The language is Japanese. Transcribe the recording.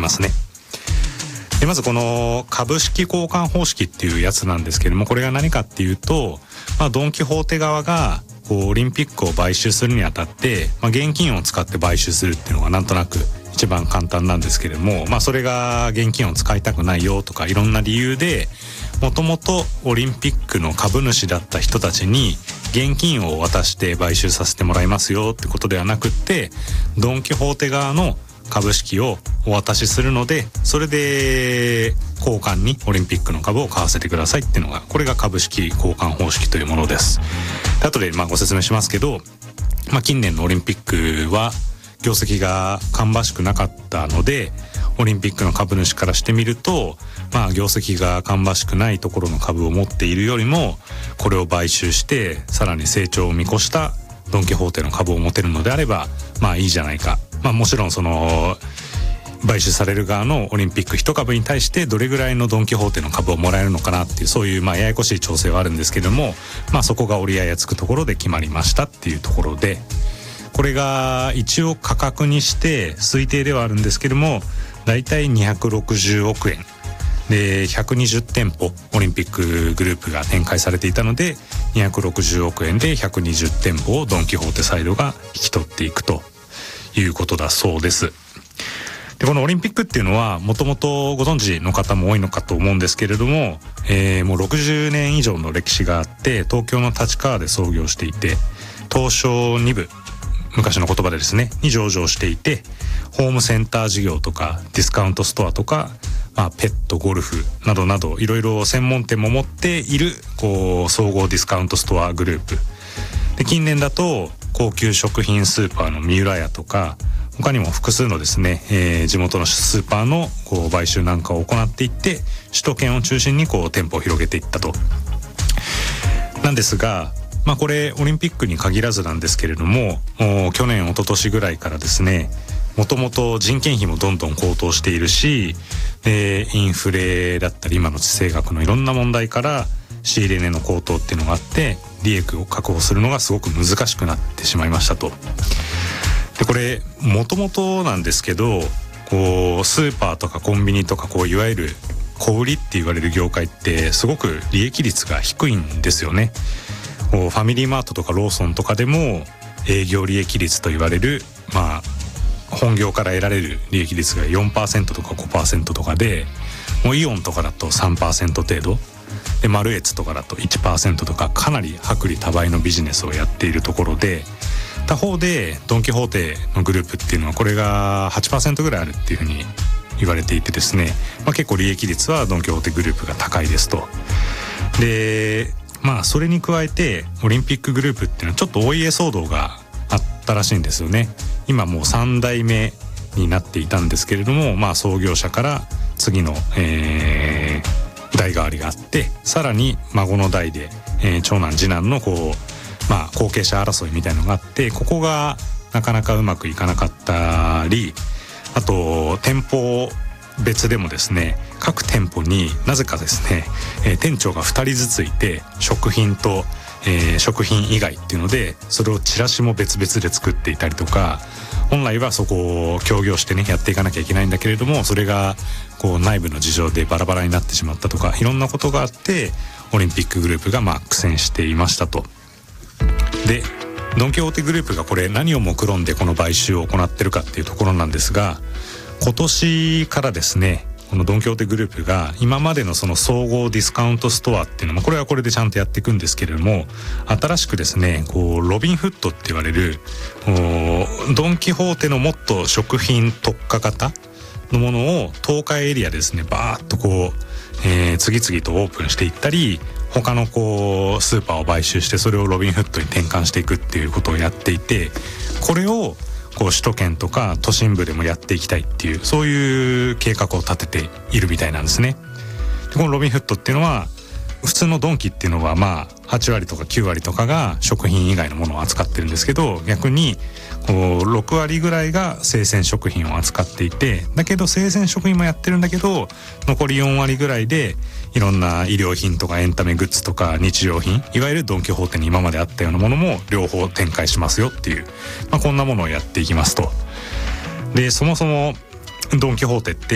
ますね。でまずこの株式交換方式っていうやつなんですけども、これが何かっていうと、ドン・キホーテ側がこうオリンピックを買収するにあたって、現金を使って買収するっていうのがなんとなく一番簡単なんですけれども、それが現金を使いたくないよとかいろんな理由で、もともとオリンピックの株主だった人たちに現金を渡して買収させてもらいますよってことではなくって、ドン・キホーテ側の株式をお渡しするので、それで交換にオリンピックの株を買わせてくださいっていうのが、これが株式交換方式というものです。後でご説明しますけど、近年のオリンピックは業績が芳しくなかったので、オリンピックの株主からしてみると、業績が芳しくないところの株を持っているよりも、これを買収してさらに成長を見越したドン・キホーテの株を持てるのであればいいじゃないか。もちろんその買収される側のオリンピック1株に対してどれぐらいのドン・キホーテの株をもらえるのかなっていう、そういうややこしい調整はあるんですけども、そこが折り合いがつくところで決まりましたっていうところで、これが一応価格にして推定ではあるんですけども、だいたい260億円で120店舗オリンピックグループが展開されていたので、260億円で120店舗をドン・キホーテサイドが引き取っていくということだそうです。でこのオリンピックっていうのはもともとご存知の方も多いのかと思うんですけれども、もう60年以上の歴史があって、東京の立川で創業していて、東証2部、昔の言葉でですねに上場していて、ホームセンター事業とかディスカウントストアとか、ペット、ゴルフなどなどいろいろ専門店も持っている総合ディスカウントストアグループで、近年だと高級食品スーパーの三浦屋とか、他にも複数のですね、地元のスーパーの買収なんかを行っていって、首都圏を中心に店舗を広げていったと。なんですが、これオリンピックに限らずなんですけれども、去年一昨年ぐらいからですね、もともと人件費もどんどん高騰しているし、インフレだったり今の地政学のいろんな問題から仕入れ値の高騰っていうのがあって、利益を確保するのがすごく難しくなってしまいましたと。でこれもともとなんですけど、スーパーとかコンビニとかいわゆる小売りって言われる業界ってすごく利益率が低いんですよね。ファミリーマートとかローソンとかでも営業利益率と言われる、本業から得られる利益率が 4% とか 5% とかで、もうイオンとかだと 3% 程度で、マルエツとかだと 1% とか、かなり薄利多売のビジネスをやっているところで、他方でドン・キホーテのグループっていうのはこれが 8% ぐらいあるっていうふうに言われていてですね、結構利益率はドン・キホーテグループが高いですと。でそれに加えてオリンピックグループっていうのはちょっとお家騒動があったらしいんですよね。今もう3代目になっていたんですけれども、創業者から次の、代替わりがあって、さらに孫の代で、長男次男の後継者争いみたいのがあって、ここがなかなかうまくいかなかったり、あと店舗別でもですね、各店舗になぜかですね、店長が2人ずついて、食品と、食品以外っていうので、それをチラシも別々で作っていたりとか、本来はそこを協業してねやっていかなきゃいけないんだけれども、それが内部の事情でバラバラになってしまったとか、いろんなことがあってオリンピックグループが苦戦していましたと。でドン・キホーテグループがこれ何を目論んでこの買収を行ってるかっていうところなんですが、今年からですね、このドン・キホーテグループが今までのその総合ディスカウントストアっていうのもこれはこれでちゃんとやっていくんですけれども、新しくですねロビンフットって言われるドン・キホーテのもっと食品特化型のものを東海エリアでですねバーッと次々とオープンしていったり、他のスーパーを買収してそれをロビンフットに転換していくっていうことをやっていて、これを首都圏とか都心部でもやっていきたいっていう、そういう計画を立てているみたいなんですね。でこのロビンフットっていうのは、普通のドンキっていうのは8割とか9割とかが食品以外のものを扱ってるんですけど、逆に6割ぐらいが生鮮食品を扱っていて、だけど生鮮食品もやってるんだけど、残り4割ぐらいでいろんな衣料品とかエンタメグッズとか日用品、いわゆるドン・キホーテに今まであったようなものも両方展開しますよっていう、こんなものをやっていきますと。でそもそもドン・キホーテって